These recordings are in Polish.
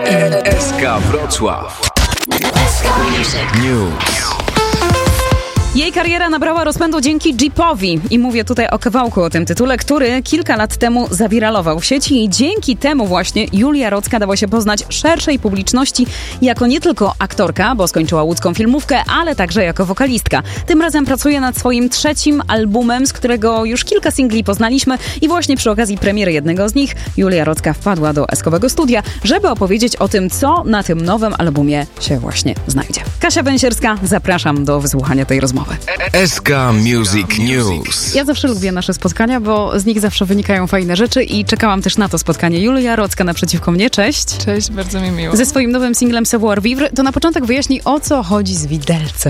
SK Wrocław. News. Jej kariera nabrała rozpędu dzięki Jeepowi i mówię tutaj o kawałku o tym tytule, który kilka lat temu zawiralował w sieci i dzięki temu właśnie Julia Rocka dała się poznać szerszej publiczności jako nie tylko aktorka, bo skończyła łódzką filmówkę, ale także jako wokalistka. Tym razem pracuje nad swoim trzecim albumem, z którego już kilka singli poznaliśmy i właśnie przy okazji premiery jednego z nich Julia Rocka wpadła do Eskowego Studia, żeby opowiedzieć o tym, co na tym nowym albumie się właśnie znajdzie. Kasia Węsierska, zapraszam do wysłuchania tej rozmowy. SK Music News. Ja zawsze lubię nasze spotkania, bo z nich zawsze wynikają fajne rzeczy i czekałam też na to spotkanie. Julia Rocka naprzeciwko mnie, cześć. Cześć, bardzo mi miło. Ze swoim nowym singlem Savoir Vivre, to na początek wyjaśnij, o co chodzi z widelcem.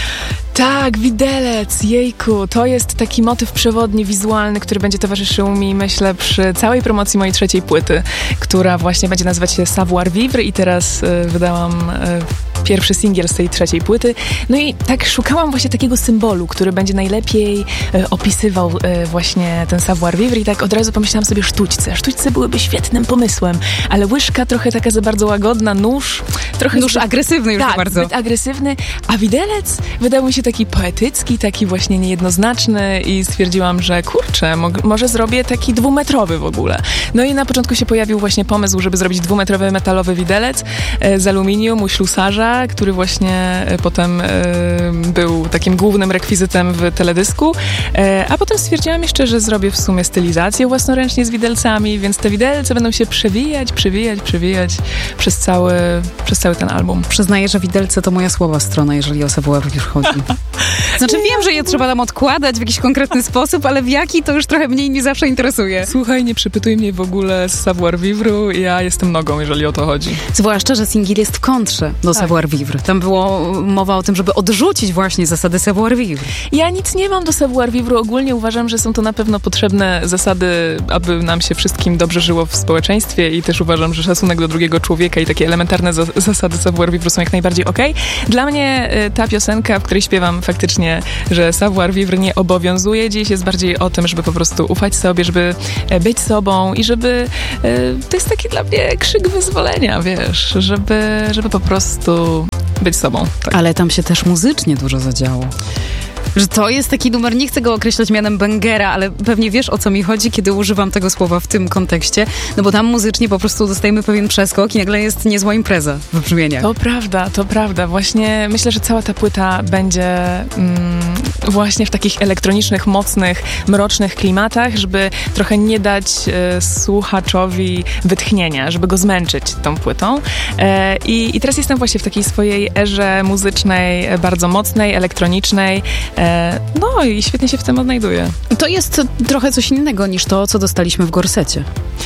Tak, widelec, jejku, to jest taki motyw przewodni, wizualny, który będzie towarzyszył mi, myślę, przy całej promocji mojej trzeciej płyty, która właśnie będzie nazywać się Savoir Vivre i teraz wydałam pierwszy singiel z tej trzeciej płyty. No i tak szukałam właśnie takiego symbolu, który będzie najlepiej opisywał właśnie ten Savoir Vivre i tak od razu pomyślałam sobie sztućce. Sztućce byłyby świetnym pomysłem, ale łyżka trochę taka za bardzo łagodna, nóż trochę... Nóż agresywny już tak, bardzo. Zbyt agresywny, a widelec wydał mi się taki poetycki, taki właśnie niejednoznaczny i stwierdziłam, że kurczę, może zrobię taki 2-metrowy w ogóle. No i na początku się pojawił właśnie pomysł, żeby zrobić 2-metrowy metalowy widelec z aluminium u ślusarza, który właśnie potem był takim głównym rekwizytem w teledysku, a potem stwierdziłam jeszcze, że zrobię w sumie stylizację własnoręcznie z widelcami, więc te widelce będą się przewijać przez cały ten album. Przyznaję, że widelce to moja słaba strona, jeżeli o Savoir Vivre chodzi. Znaczy wiem, że je trzeba tam odkładać w jakiś konkretny sposób, ale w jaki to już trochę mniej mnie zawsze interesuje. Słuchaj, nie przypytuj mnie w ogóle z Savoir Vivre, ja jestem nogą, jeżeli o to chodzi. Zwłaszcza, że singiel jest w kontrze do Savoir Vivre. Tam było mowa o tym, żeby odrzucić właśnie zasady Savoir Vivre. Ja nic nie mam do Savoir Vivre. Ogólnie uważam, że są to na pewno potrzebne zasady, aby nam się wszystkim dobrze żyło w społeczeństwie i też uważam, że szacunek do drugiego człowieka i takie elementarne zasady Savoir Vivre są jak najbardziej okej. Dla mnie ta piosenka, w której śpiewam faktycznie, że Savoir Vivre nie obowiązuje. Dziś jest bardziej o tym, żeby po prostu ufać sobie, żeby być sobą i żeby... To jest taki dla mnie krzyk wyzwolenia, wiesz, żeby po prostu być sobą. Tak. Ale tam się też muzycznie dużo zadziało. Że to jest taki numer, nie chcę go określać mianem bangera, ale pewnie wiesz, o co mi chodzi, kiedy używam tego słowa w tym kontekście, no bo tam muzycznie po prostu dostajemy pewien przeskok i nagle jest niezła impreza w brzmieniach. To prawda. Właśnie myślę, że cała ta płyta będzie właśnie w takich elektronicznych, mocnych, mrocznych klimatach, żeby trochę nie dać słuchaczowi wytchnienia, żeby go zmęczyć tą płytą. I teraz jestem właśnie w takiej swojej erze muzycznej, bardzo mocnej, elektronicznej. No i świetnie się w tym odnajduję. To jest trochę coś innego niż to, co dostaliśmy w Gorsecie.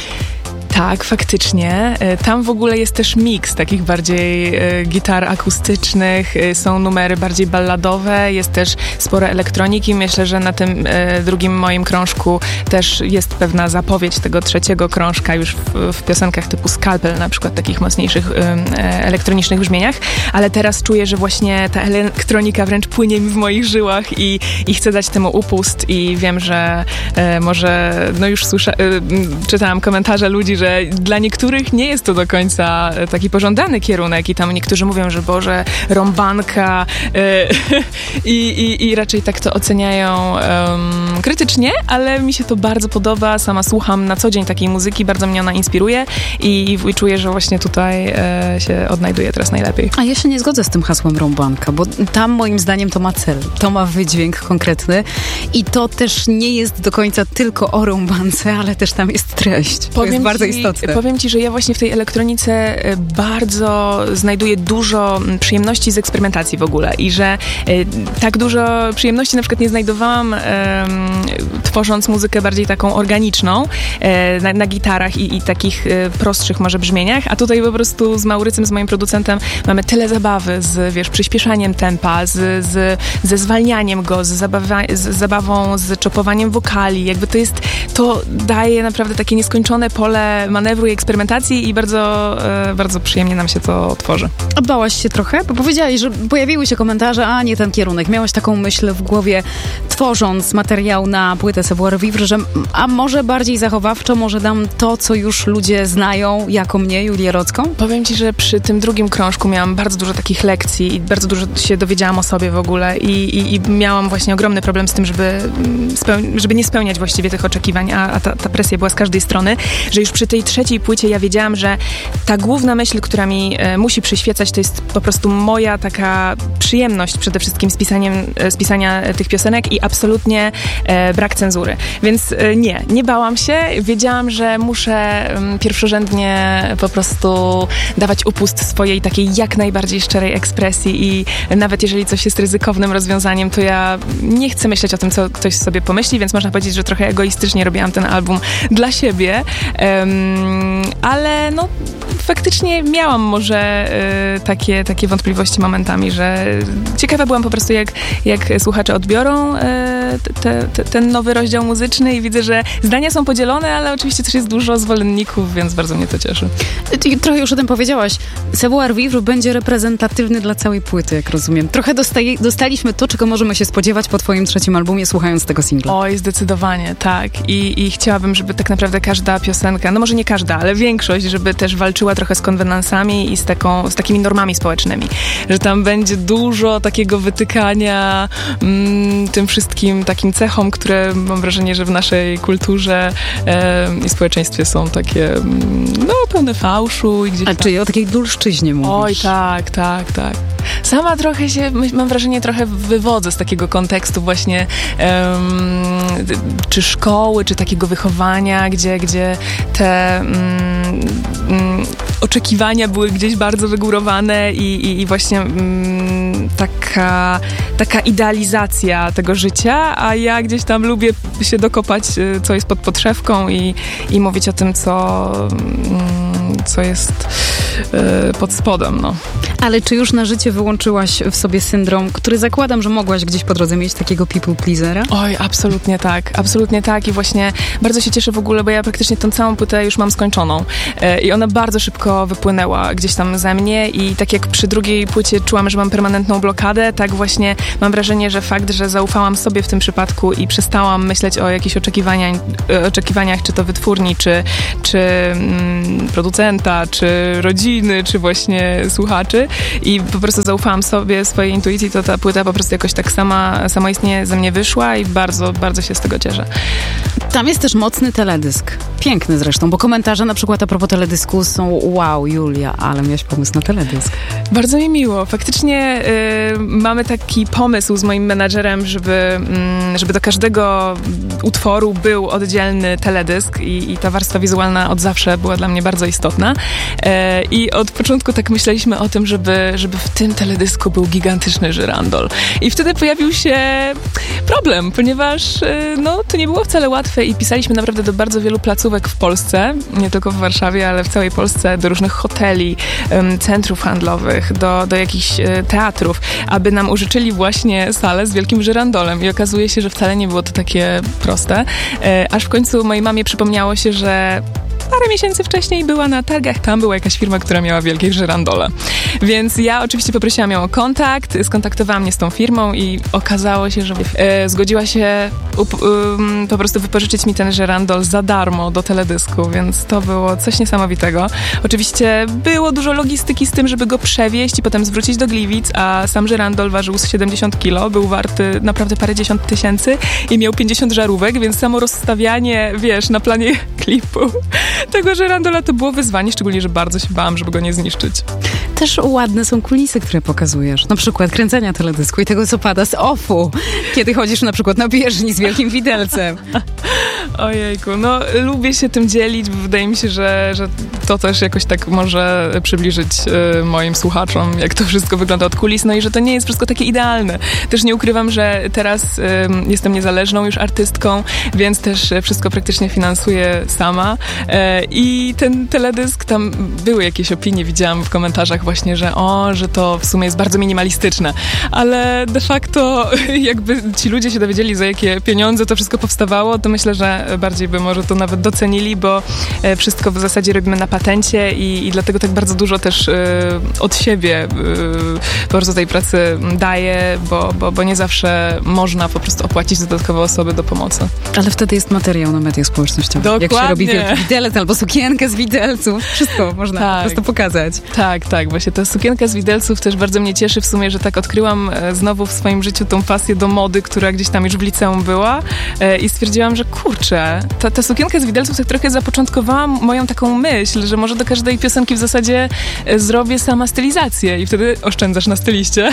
Tak, faktycznie. Tam w ogóle jest też miks takich bardziej gitar akustycznych, są numery bardziej balladowe, jest też sporo elektroniki. Myślę, że na tym drugim moim krążku też jest pewna zapowiedź tego trzeciego krążka już w piosenkach typu Scalpel, na przykład takich mocniejszych elektronicznych brzmieniach, ale teraz czuję, że właśnie ta elektronika wręcz płynie mi w moich żyłach i chcę dać temu upust i wiem, że może, no już czytałam komentarze ludzi, że dla niektórych nie jest to do końca taki pożądany kierunek i tam niektórzy mówią, że Boże, rąbanka i raczej tak to oceniają krytycznie, ale mi się to bardzo podoba, sama słucham na co dzień takiej muzyki, bardzo mnie ona inspiruje i czuję, że właśnie tutaj się odnajduję teraz najlepiej. A ja się nie zgodzę z tym hasłem rąbanka, bo tam moim zdaniem to ma cel, to ma wydźwięk konkretny i to też nie jest do końca tylko o rąbance, ale też tam jest treść. To jest bardzo istotne. Powiem ci, że ja właśnie w tej elektronice bardzo znajduję dużo przyjemności z eksperymentacji w ogóle i że tak dużo przyjemności na przykład nie znajdowałam tworząc muzykę bardziej taką organiczną na gitarach i takich prostszych może brzmieniach, a tutaj po prostu z Maurycem, z moim producentem mamy tyle zabawy z przyspieszaniem tempa, ze zwalnianiem go, z zabawą, z czopowaniem wokali, jakby to daje naprawdę takie nieskończone pole manewru i eksperymentacji i bardzo, bardzo przyjemnie nam się to tworzy. A bałaś się trochę? Bo powiedziałaś, że pojawiły się komentarze, a nie ten kierunek. Miałaś taką myśl w głowie, tworząc materiał na płytę Savoir Vivre, że a może bardziej zachowawczo, może dam to, co już ludzie znają jako mnie, Julię Rocką? Powiem ci, że przy tym drugim krążku miałam bardzo dużo takich lekcji i bardzo dużo się dowiedziałam o sobie w ogóle i miałam właśnie ogromny problem z tym, żeby nie spełniać właściwie tych oczekiwań, a ta presja była z każdej strony, że już przy tej trzeciej płycie ja wiedziałam, że ta główna myśl, która mi musi przyświecać, to jest po prostu moja taka przyjemność przede wszystkim z pisania tych piosenek i absolutnie brak cenzury. Więc nie bałam się. Wiedziałam, że muszę pierwszorzędnie po prostu dawać upust swojej takiej jak najbardziej szczerej ekspresji i nawet jeżeli coś jest ryzykownym rozwiązaniem, to ja nie chcę myśleć o tym, co ktoś sobie pomyśli, więc można powiedzieć, że trochę egoistycznie robiłam ten album dla siebie, ale no faktycznie miałam może takie wątpliwości momentami, że ciekawa byłam po prostu, jak słuchacze odbiorą ten nowy rozdział muzyczny i widzę, że zdania są podzielone, ale oczywiście też jest dużo zwolenników, więc bardzo mnie to cieszy. Ty trochę już o tym powiedziałaś. Savoir Vivre będzie reprezentatywny dla całej płyty, jak rozumiem. Trochę dostaliśmy to, czego możemy się spodziewać po twoim trzecim albumie, słuchając tego singla. Oj, zdecydowanie, tak. I chciałabym, żeby tak naprawdę każda piosenka, no może nie każda, ale większość, żeby też walczyła trochę z konwenansami i z takimi normami społecznymi. Że tam będzie dużo takiego wytykania tym wszystkim takim cechom, które mam wrażenie, że w naszej kulturze i społeczeństwie są takie pełne fałszu. I gdzieś tam. Czyli o takiej dulszczyźnie mówisz. Oj, tak. Sama trochę się, mam wrażenie, trochę wywodzę z takiego kontekstu właśnie czy szkoły, czy takiego wychowania, gdzie te oczekiwania były gdzieś bardzo wygórowane i właśnie taka idealizacja tego życia, a ja gdzieś tam lubię się dokopać, co jest pod podszewką i mówić o tym, co jest pod spodem, no. Ale czy już na życie wyłączyłaś w sobie syndrom, który zakładam, że mogłaś gdzieś po drodze mieć, takiego people pleasera? Oj, absolutnie tak i właśnie bardzo się cieszę w ogóle, bo ja praktycznie tą całą płytę już mam skończoną i ona bardzo szybko wypłynęła gdzieś tam ze mnie i tak jak przy drugiej płycie czułam, że mam permanentną blokadę, tak właśnie mam wrażenie, że fakt, że zaufałam sobie w tym przypadku i przestałam myśleć o jakichś oczekiwaniach, czy to wytwórni, czy producenta, czy rodziny, czy właśnie słuchaczy i po prostu zaufałam sobie, swojej intuicji, to ta płyta po prostu jakoś tak samoistnie ze mnie wyszła i bardzo, bardzo się z tego cieszę. Tam jest też mocny teledysk. Piękny zresztą, bo komentarze na przykład a propos teledysku są wow, Julia, ale miałaś pomysł na teledysk. Bardzo mi miło. Faktycznie mamy taki pomysł z moim menadżerem, żeby do każdego utworu był oddzielny teledysk i ta warstwa wizualna od zawsze była dla mnie bardzo istotna. I od początku tak myśleliśmy o tym, żeby w tym teledysku był gigantyczny żyrandol. I wtedy pojawił się problem, ponieważ to nie było wcale łatwe i pisaliśmy naprawdę do bardzo wielu placówek w Polsce, nie tylko w Warszawie, ale w całej Polsce, do różnych hoteli, centrów handlowych, do jakichś teatrów, aby nam użyczyli właśnie salę z wielkim żyrandolem. I okazuje się, że wcale nie było to takie proste. Aż w końcu mojej mamie przypomniało się, że parę miesięcy wcześniej była na targach, tam była jakaś firma, która miała wielkie żyrandole. Więc ja oczywiście poprosiłam ją o kontakt, skontaktowałam mnie z tą firmą i okazało się, że zgodziła się po prostu wypożyczyć mi ten żyrandol za darmo do teledysku, więc to było coś niesamowitego. Oczywiście było dużo logistyki z tym, żeby go przewieźć i potem zwrócić do Gliwic, a sam żyrandol ważył 70 kilo, był warty naprawdę parędziesiąt tysięcy i miał 50 żarówek, więc samo rozstawianie, na planie klipu tego żyrandola to było wyzwanie, szczególnie, że bardzo się bałam, żeby go nie zniszczyć. Też ładne są kulisy, które pokazujesz. Na przykład kręcenia teledysku i tego, co pada z offu, kiedy chodzisz na przykład na bieżni z wielkim widelcem. Ojejku, lubię się tym dzielić, bo wydaje mi się, że to też jakoś tak może przybliżyć moim słuchaczom, jak to wszystko wygląda od kulis, no i że to nie jest wszystko takie idealne. Też nie ukrywam, że teraz jestem niezależną już artystką, więc też wszystko praktycznie finansuję sama i ten teledysk, tam były jakieś opinie, widziałam w komentarzach właśnie, że to w sumie jest bardzo minimalistyczne, ale de facto jakby ci ludzie się dowiedzieli, za jakie pieniądze to wszystko powstawało, to myślę, że bardziej by może to nawet docenili, bo wszystko w zasadzie robimy na patencie i dlatego tak bardzo dużo też od siebie po prostu tej pracy daję, bo nie zawsze można po prostu opłacić dodatkowe osoby do pomocy. Ale wtedy jest materiał na mediach społecznościowych. Dokładnie. Jak się robi wielki widelec albo sukienkę z widelców. Wszystko można po prostu pokazać. Tak. Właśnie ta sukienka z widelców też bardzo mnie cieszy w sumie, że tak odkryłam znowu w swoim życiu tą pasję do mody, która gdzieś tam już w liceum była i stwierdziłam, że kurczę, ta sukienka z widelców tak trochę zapoczątkowała moją taką myśl, że może do każdej piosenki w zasadzie zrobię sama stylizację i wtedy oszczędzasz na styliście.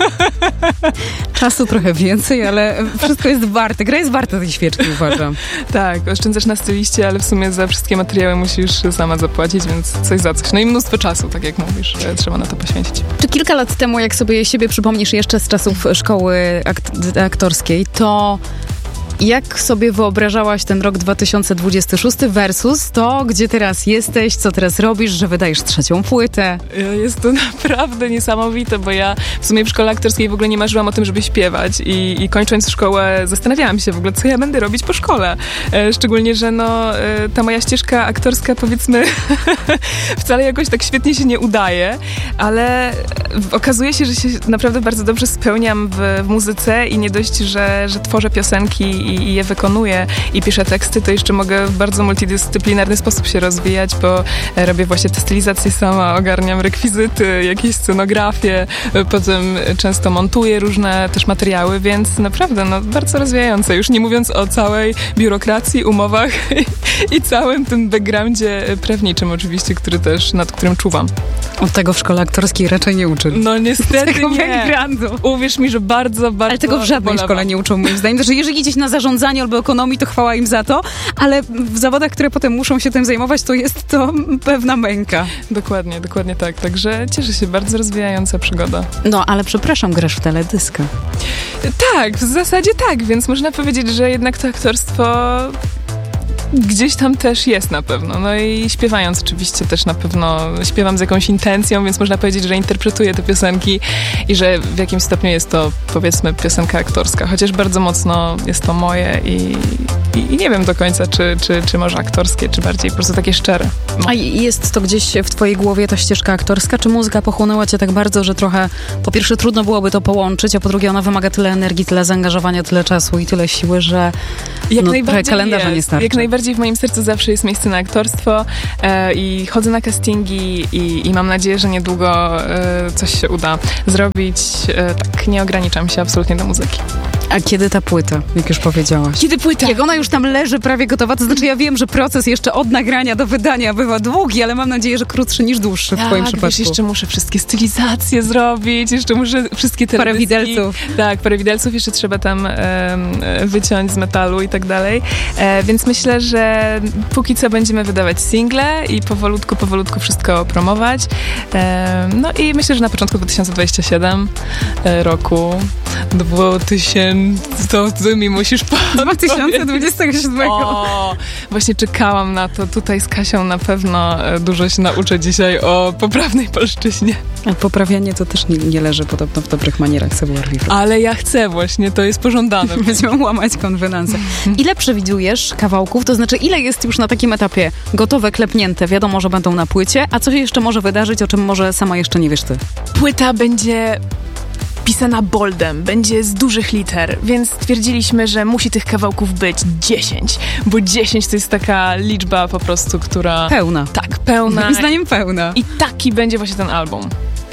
Czasu trochę więcej, ale wszystko jest warte. Gra jest warta tej świeczki, uważam. Tak, oszczędzasz na styliście, ale w sumie za wszystkie materiały musisz sama zapłacić, więc coś za coś. No i mnóstwo czasu, tak jak mówisz, trzeba na to poświęcić. Czy kilka lat temu, jak sobie siebie przypomnisz jeszcze z czasów szkoły aktorskiej, to jak sobie wyobrażałaś ten rok 2026 versus to, gdzie teraz jesteś, co teraz robisz, że wydajesz 3. płytę? Jest to naprawdę niesamowite, bo ja w sumie w szkole aktorskiej w ogóle nie marzyłam o tym, żeby śpiewać i kończąc szkołę zastanawiałam się w ogóle, co ja będę robić po szkole. Szczególnie, że ta moja ścieżka aktorska, powiedzmy, wcale jakoś tak świetnie się nie udaje, ale okazuje się, że się naprawdę bardzo dobrze spełniam w muzyce i nie dość, że tworzę piosenki i je wykonuję i piszę teksty, to jeszcze mogę w bardzo multidyscyplinarny sposób się rozwijać, bo robię właśnie te stylizacje sama, ogarniam rekwizyty, jakieś scenografie, potem często montuję różne też materiały, więc naprawdę bardzo rozwijające. Już nie mówiąc o całej biurokracji, umowach i całym tym backgroundzie prawniczym oczywiście, nad którym czuwam. Od tego w szkole aktorskiej raczej nie uczy. No niestety nie. Backgroundu. Uwierz mi, że bardzo Ale tego w żadnej szkole nie uczą, moim zdaniem. Że jeżeli idziesz na zarządzanie albo ekonomii, to chwała im za to, ale w zawodach, które potem muszą się tym zajmować, to jest to pewna męka. Dokładnie tak. Także cieszę się, bardzo rozwijająca przygoda. No, ale przepraszam, grasz w teledyskach. Tak, w zasadzie tak, więc można powiedzieć, że jednak to aktorstwo gdzieś tam też jest na pewno. No i śpiewając oczywiście też na pewno śpiewam z jakąś intencją, więc można powiedzieć, że interpretuję te piosenki i że w jakimś stopniu jest to, powiedzmy, piosenka aktorska. Chociaż bardzo mocno jest to moje i nie wiem do końca, czy może aktorskie, czy bardziej po prostu takie szczere. No. A jest to gdzieś w twojej głowie ta ścieżka aktorska? Czy muzyka pochłonęła cię tak bardzo, że trochę po pierwsze trudno byłoby to połączyć, a po drugie ona wymaga tyle energii, tyle zaangażowania, tyle czasu i tyle siły, że trochę kalendarza nie starczy. Jak najbardziej w moim sercu zawsze jest miejsce na aktorstwo i chodzę na castingi i mam nadzieję, że niedługo coś się uda zrobić. Tak, nie ograniczam się absolutnie do muzyki. A kiedy ta płyta, jak już powiedziałaś? Kiedy płyta? Jak ona już tam leży prawie gotowa, to znaczy ja wiem, że proces jeszcze od nagrania do wydania bywa długi, ale mam nadzieję, że krótszy niż dłuższy w twoim przypadku. Wiesz, jeszcze muszę wszystkie stylizacje zrobić, jeszcze muszę wszystkie te parę widelców. Tak, parę widelców jeszcze trzeba tam wyciąć z metalu i tak dalej. Więc myślę, że póki co będziemy wydawać single i powolutku wszystko promować. No i myślę, że na początku 2027 roku 2000 to ty mi musisz 2027. O, właśnie czekałam na to. Tutaj z Kasią na pewno dużo się nauczę dzisiaj o poprawnej polszczyźnie. A poprawianie to też nie leży podobno w dobrych manierach savoir-vivre. Ale ja chcę właśnie, to jest pożądane. Będziemy łamać konwenanse. Ile przewidujesz kawałków? To znaczy, ile jest już na takim etapie gotowe, klepnięte? Wiadomo, że będą na płycie. A co się jeszcze może wydarzyć, o czym może sama jeszcze nie wiesz ty? Płyta będzie pisana boldem, będzie z dużych liter, więc stwierdziliśmy, że musi tych kawałków być 10, bo 10 to jest taka liczba po prostu, która... Pełna. Tak, pełna. Moim zdaniem pełna. I taki będzie właśnie ten album.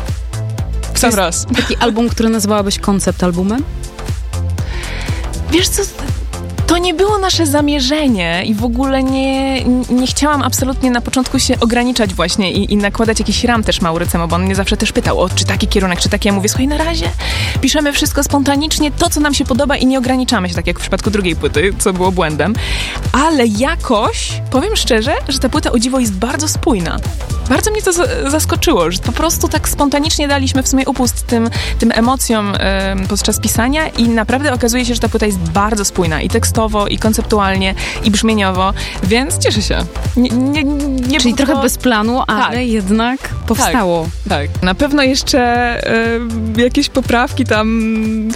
W sam raz. Taki album, który nazywałabyś koncept albumem? Wiesz co... To nie było nasze zamierzenie i w ogóle nie chciałam absolutnie na początku się ograniczać właśnie i nakładać jakiś ram też Maurycemu, bo on mnie zawsze też pytał, czy taki kierunek, czy taki. Ja mówię, słuchaj, na razie piszemy wszystko spontanicznie, to, co nam się podoba i nie ograniczamy się, tak jak w przypadku drugiej płyty, co było błędem. Ale jakoś, powiem szczerze, że ta płyta o dziwo jest bardzo spójna. Bardzo mnie to zaskoczyło, że po prostu tak spontanicznie daliśmy w sumie upust tym emocjom podczas pisania i naprawdę okazuje się, że ta płyta jest bardzo spójna i tekstowo, i konceptualnie, i brzmieniowo, więc cieszę się. Czyli trochę bez planu, ale jednak powstało. Tak. Na pewno jeszcze jakieś poprawki tam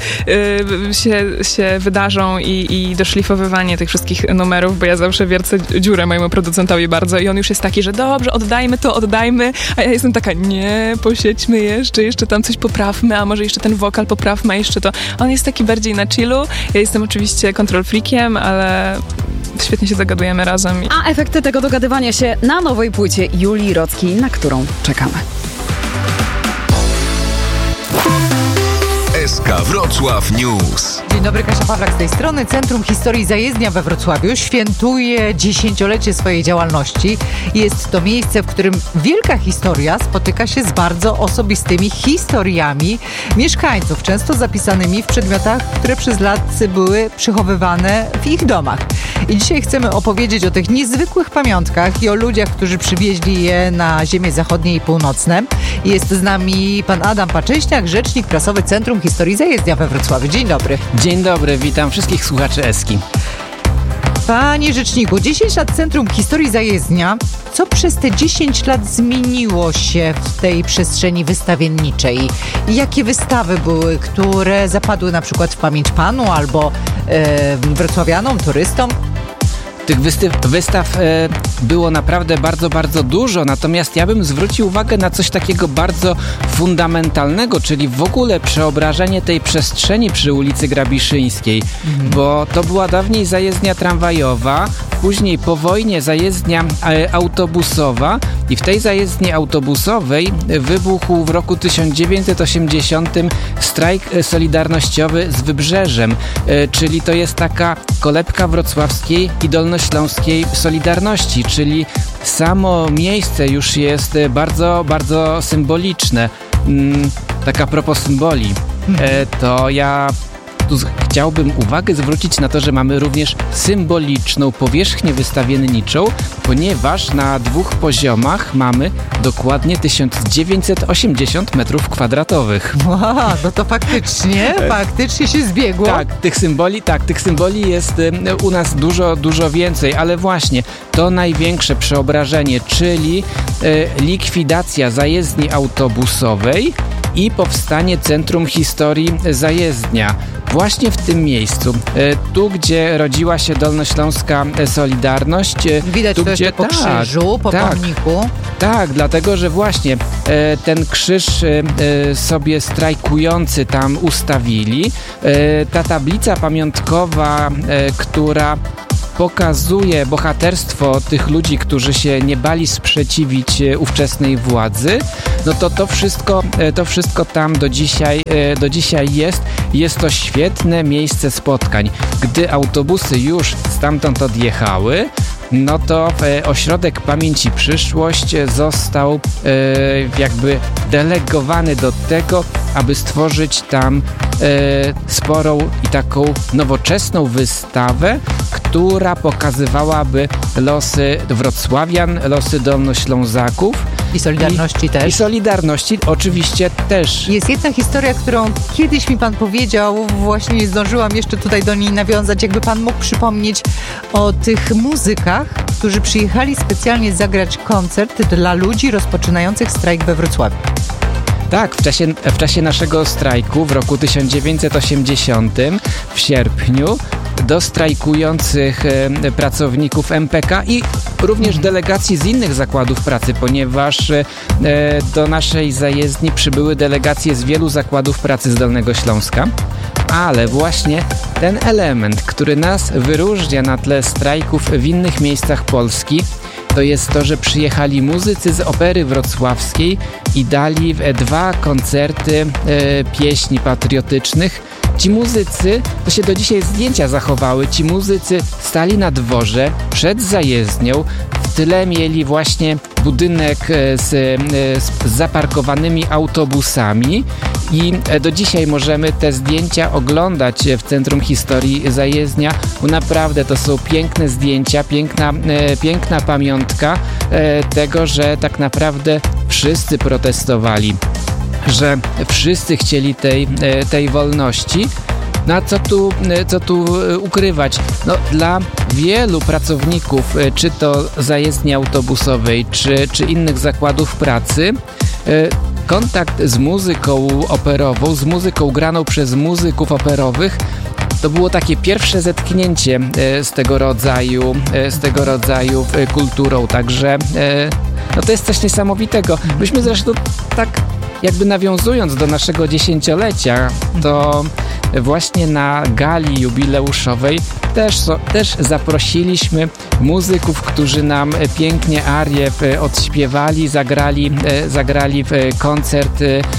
się wydarzą i doszlifowywanie tych wszystkich numerów, bo ja zawsze wiercę dziurę mojemu producentowi bardzo i on już jest taki, że dobrze, oddajmy, a ja jestem taka, nie, posiedźmy jeszcze tam coś poprawmy, a może jeszcze ten wokal poprawmy, a jeszcze to. On jest taki bardziej na chillu, ja jestem oczywiście control freakiem, ale świetnie się dogadujemy razem. A efekty tego dogadywania się na nowej płycie Julii Rockiej, na którą czekamy. SK Wrocław News. Dzień dobry, Kasia Pawlak z tej strony. Centrum Historii Zajezdnia we Wrocławiu świętuje 10-lecie swojej działalności. Jest to miejsce, w którym wielka historia spotyka się z bardzo osobistymi historiami mieszkańców, często zapisanymi w przedmiotach, które przez lat były przechowywane w ich domach. I dzisiaj chcemy opowiedzieć o tych niezwykłych pamiątkach i o ludziach, którzy przywieźli je na ziemię zachodnie i północne. Jest z nami pan Adam Paczyśniak, rzecznik prasowy Centrum Historii Zajezdnia we Wrocławiu. Dzień dobry. Dzień dobry, witam wszystkich słuchaczy Eski. Panie rzeczniku, 10 lat Centrum Historii Zajezdnia. Co przez te 10 lat zmieniło się w tej przestrzeni wystawienniczej? I jakie wystawy były, które zapadły na przykład w pamięć panu albo wrocławianom, turystom? Tych wystaw było naprawdę bardzo, bardzo dużo, natomiast ja bym zwrócił uwagę na coś takiego bardzo fundamentalnego, czyli w ogóle przeobrażenie tej przestrzeni przy ulicy Grabiszyńskiej, bo to była dawniej zajezdnia tramwajowa, później po wojnie zajezdnia autobusowa i w tej zajezdni autobusowej wybuchł w roku 1980 strajk solidarnościowy z Wybrzeżem, czyli to jest taka kolebka wrocławskiej i dolnośląskiej Solidarności, czyli samo miejsce już jest bardzo, bardzo symboliczne. Tak a propos symboli, to ja tu chciałbym uwagę zwrócić na to, że mamy również symboliczną powierzchnię wystawienniczą, ponieważ na 2 poziomach mamy dokładnie 1980 metrów kwadratowych. Wow, no to faktycznie się zbiegło. Tych symboli jest u nas dużo, dużo więcej, ale właśnie to największe przeobrażenie, czyli likwidacja zajezdni autobusowej i powstanie Centrum Historii Zajezdnia. Właśnie w tym miejscu, tu gdzie rodziła się dolnośląska Solidarność. Widać tu, to gdzie, jeszcze po krzyżu, po pomniku. Tak, dlatego, że właśnie ten krzyż sobie strajkujący tam ustawili. Ta tablica pamiątkowa, która pokazuje bohaterstwo tych ludzi, którzy się nie bali sprzeciwić ówczesnej władzy, no to wszystko tam do dzisiaj jest. Jest to świetne miejsce spotkań. Gdy autobusy już stamtąd odjechały, no to Ośrodek Pamięć i Przyszłość został jakby delegowany do tego, aby stworzyć tam sporą i taką nowoczesną wystawę, która pokazywałaby losy wrocławian, losy dolnoślązaków. I Solidarności też. I Solidarności oczywiście też. Jest jedna historia, którą kiedyś mi pan powiedział, właśnie nie zdążyłam jeszcze tutaj do niej nawiązać. Jakby pan mógł przypomnieć o tych muzykach, którzy przyjechali specjalnie zagrać koncert dla ludzi rozpoczynających strajk we Wrocławiu. Tak, w czasie naszego strajku w roku 1980 w sierpniu do strajkujących pracowników MPK i również delegacji z innych zakładów pracy, ponieważ do naszej zajezdni przybyły delegacje z wielu zakładów pracy z Dolnego Śląska. Ale właśnie ten element, który nas wyróżnia na tle strajków w innych miejscach Polski, to jest to, że przyjechali muzycy z Opery Wrocławskiej i dali 2 koncerty pieśni patriotycznych ci muzycy, to się do dzisiaj zdjęcia zachowały, ci muzycy stali na dworze przed zajezdnią, w tyle mieli właśnie budynek z zaparkowanymi autobusami i do dzisiaj możemy te zdjęcia oglądać w Centrum Historii Zajezdnia, bo naprawdę to są piękne zdjęcia, piękna pamiątka tego, że tak naprawdę wszyscy protestowali, że wszyscy chcieli tej wolności. No a co tu ukrywać? No, dla wielu pracowników, czy to zajezdni autobusowej, czy innych zakładów pracy, kontakt z muzyką operową, z muzyką graną przez muzyków operowych, to było takie pierwsze zetknięcie z tego rodzaju kulturą, także no to jest coś niesamowitego. Myśmy zresztą tak jakby nawiązując do naszego 10-lecia, to właśnie na gali jubileuszowej też zaprosiliśmy muzyków, którzy nam pięknie arię odśpiewali, zagrali koncert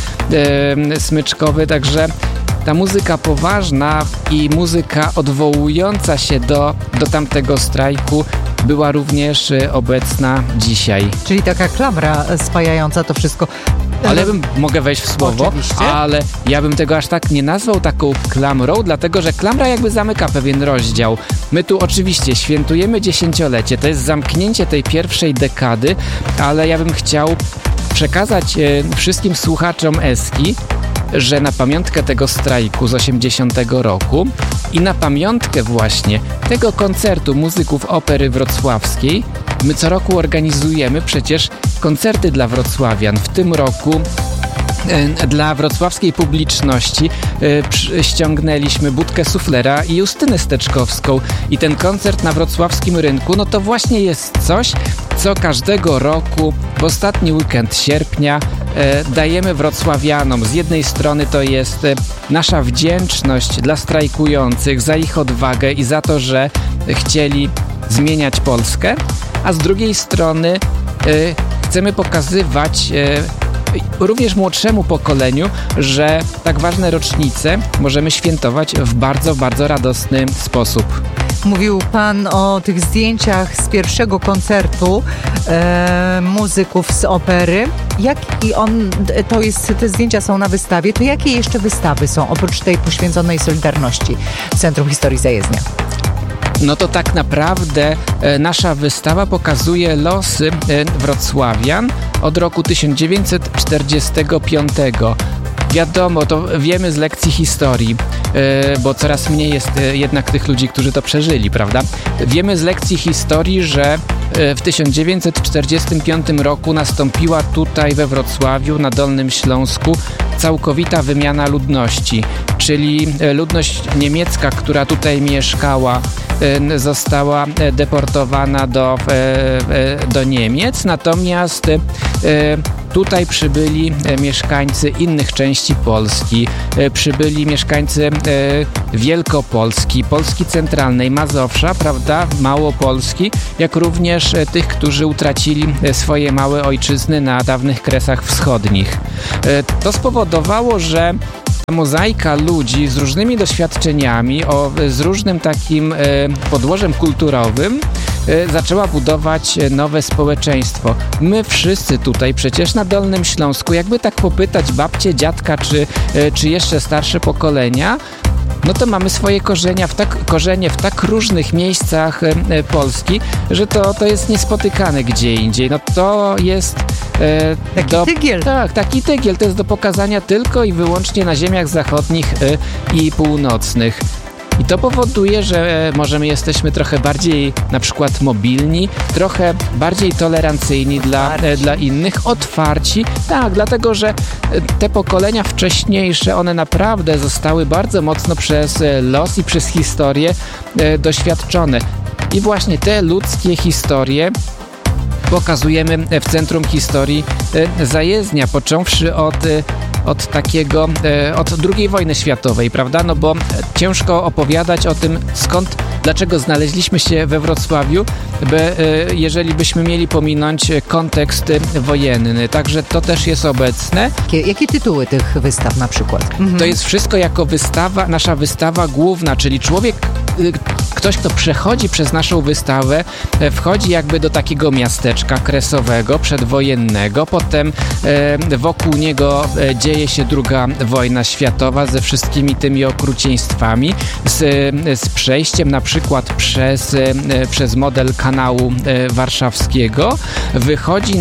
smyczkowy, także ta muzyka poważna i muzyka odwołująca się do tamtego strajku była również obecna dzisiaj. Czyli taka klamra spajająca to wszystko. Ale mogę wejść w słowo, oczywiście. Ale ja bym tego aż tak nie nazwał taką klamrą, dlatego że klamra jakby zamyka pewien rozdział. My tu oczywiście świętujemy 10-lecie, to jest zamknięcie tej pierwszej dekady, ale ja bym chciał przekazać wszystkim słuchaczom Eski, że na pamiątkę tego strajku z 80 roku i na pamiątkę właśnie tego koncertu muzyków Opery Wrocławskiej my co roku organizujemy przecież koncerty dla wrocławian. W tym roku dla wrocławskiej publiczności ściągnęliśmy Budkę Suflera i Justynę Steczkowską i ten koncert na wrocławskim rynku, no to właśnie jest coś, co każdego roku w ostatni weekend sierpnia dajemy wrocławianom. Z jednej strony to jest nasza wdzięczność dla strajkujących za ich odwagę i za to, że chcieli zmieniać Polskę, a z drugiej strony chcemy pokazywać również młodszemu pokoleniu, że tak ważne rocznice możemy świętować w bardzo, bardzo radosny sposób. Mówił Pan o tych zdjęciach z pierwszego koncertu muzyków z opery. Te zdjęcia są na wystawie, to jakie jeszcze wystawy są oprócz tej poświęconej Solidarności w Centrum Historii Zajezdnia? No to tak naprawdę nasza wystawa pokazuje losy wrocławian od roku 1945. Wiadomo, to wiemy z lekcji historii, bo coraz mniej jest jednak tych ludzi, którzy to przeżyli, prawda? Wiemy z lekcji historii, że w 1945 roku nastąpiła tutaj we Wrocławiu, na Dolnym Śląsku, całkowita wymiana ludności, czyli ludność niemiecka, która tutaj mieszkała, została deportowana do Niemiec, natomiast tutaj przybyli mieszkańcy innych części Polski, przybyli mieszkańcy Wielkopolski, Polski Centralnej, Mazowsza, prawda, Małopolski, jak również tych, którzy utracili swoje małe ojczyzny na dawnych Kresach Wschodnich. To spowodowało, że mozaika ludzi z różnymi doświadczeniami, z różnym takim podłożem kulturowym zaczęła budować nowe społeczeństwo. My wszyscy tutaj przecież na Dolnym Śląsku, jakby tak popytać babcię, dziadka czy jeszcze starsze pokolenia, no to mamy swoje korzenie w tak różnych miejscach Polski, że to jest niespotykane gdzie indziej. No to jest tygiel. Tak, taki tygiel. To jest do pokazania tylko i wyłącznie na ziemiach zachodnich i północnych. I to powoduje, że może my jesteśmy trochę bardziej na przykład mobilni, trochę bardziej tolerancyjni dla innych, otwarci. Tak, dlatego, że te pokolenia wcześniejsze, one naprawdę zostały bardzo mocno przez los i przez historię doświadczone. I właśnie te ludzkie historie pokazujemy w Centrum Historii Zajezdnia, począwszy od II wojny światowej, prawda? No bo ciężko opowiadać o tym, skąd dlaczego znaleźliśmy się we Wrocławiu, jeżeli byśmy mieli pominąć kontekst wojenny. Także to też jest obecne. Jakie tytuły tych wystaw na przykład? To jest wszystko jako wystawa, nasza wystawa główna, czyli ktoś, kto przechodzi przez naszą wystawę, wchodzi jakby do takiego miasteczka kresowego, przedwojennego, potem wokół niego dzieje się II wojna światowa ze wszystkimi tymi okrucieństwami, z przejściem na przykład przez model kanału warszawskiego, wychodzi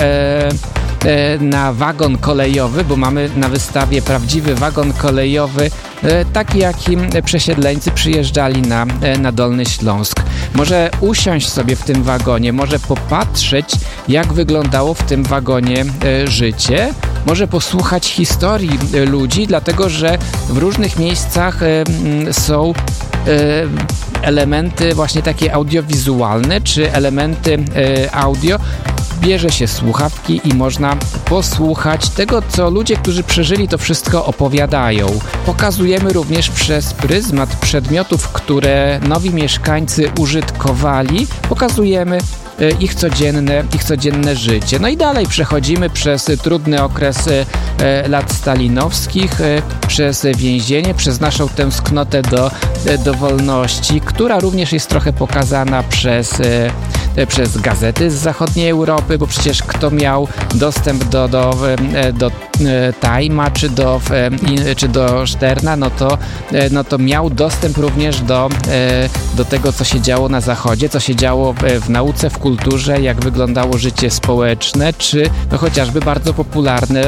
na wagon kolejowy, bo mamy na wystawie prawdziwy wagon kolejowy, taki jakim przesiedleńcy przyjeżdżali na Dolny Śląsk. Może usiąść sobie w tym wagonie, może popatrzeć, jak wyglądało w tym wagonie życie, może posłuchać historii ludzi, dlatego że w różnych miejscach są elementy właśnie takie audiowizualne, czy elementy audio. Bierze się słuchawki i można posłuchać tego, co ludzie, którzy przeżyli to wszystko, opowiadają. Pokazujemy również przez pryzmat przedmiotów, które nowi mieszkańcy użytkowali. Pokazujemy ich codzienne życie. No i dalej przechodzimy przez trudny okres lat stalinowskich, przez więzienie, przez naszą tęsknotę do wolności, która również jest trochę pokazana przez gazety z zachodniej Europy, bo przecież kto miał dostęp do Time'a czy do Sterna, no to miał dostęp również do tego, co się działo na Zachodzie, co się działo w nauce, w kulturze, jak wyglądało życie społeczne, czy no chociażby bardzo popularne,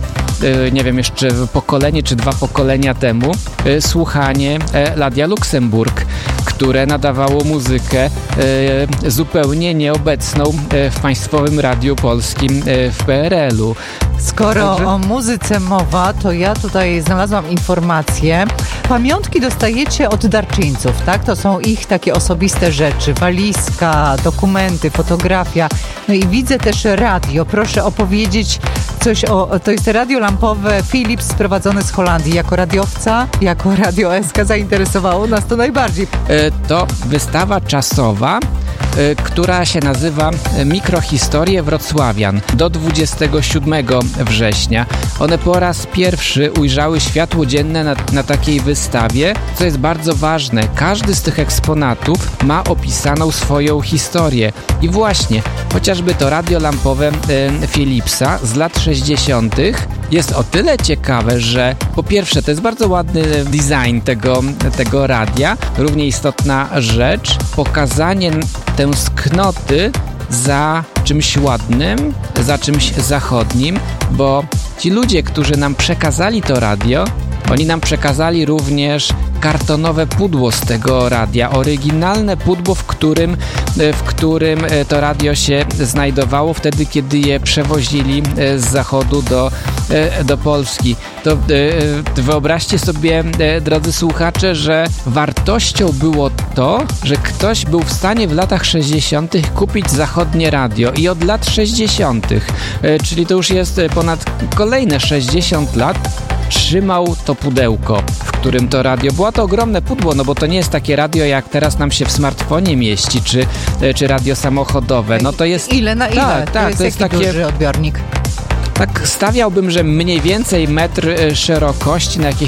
nie wiem, jeszcze pokolenie czy 2 pokolenia temu, słuchanie Radia Luksemburg, które nadawało muzykę zupełnie nieobecną w Państwowym Radiu Polskim w PRL-u. Skoro o muzyce mowa, to ja tutaj znalazłam informację. Pamiątki dostajecie od darczyńców, tak? To są ich takie osobiste rzeczy. Walizka, dokumenty, fotografia. No i widzę też radio. Proszę opowiedzieć coś to jest radio lampowe Philips sprowadzone z Holandii. Jako radiowca, jako Radio SK zainteresowało nas to najbardziej. To wystawa czasowa, która się nazywa Mikrohistorie Wrocławian do 27 września. One po raz pierwszy ujrzały światło dzienne na takiej wystawie, co jest bardzo ważne. Każdy z tych eksponatów ma opisaną swoją historię. I właśnie, chociażby to radio lampowe Philipsa z lat 60. jest o tyle ciekawe, że po pierwsze to jest bardzo ładny design tego radia. Równie istotna rzecz, pokazanie tęsknoty za czymś ładnym, za czymś zachodnim, bo ci ludzie, którzy nam przekazali to radio, oni nam przekazali również kartonowe pudło z tego radia, oryginalne pudło, w którym to radio się znajdowało wtedy, kiedy je przewozili z zachodu do Polski. To wyobraźcie sobie, drodzy słuchacze, że wartością było to, że ktoś był w stanie w latach 60. kupić zachodnie radio i od lat 60., czyli to już jest ponad kolejne 60 lat, trzymał to pudełko, w którym to radio. Było to ogromne pudło, no bo to nie jest takie radio, jak teraz nam się w smartfonie mieści, czy radio samochodowe. No to jest... Ile na ile? Tak, to jest taki takie... duży odbiornik. Tak stawiałbym, że mniej więcej metr szerokości na jakieś